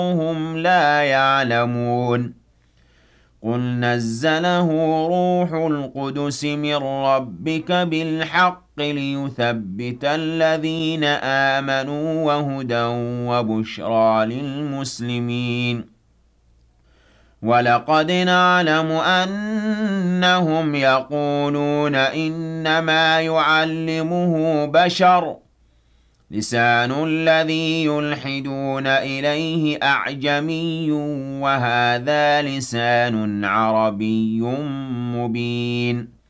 وهم لا يعلمون قل نزله روح القدس من ربك بالحق ليثبت الذين آمنوا وهدى وبشرى للمسلمين ولقد نعلم أنهم يقولون إنما يعلمه بشر لسان الذي يلحدون إليه أعجمي وهذا لسان عربي مبين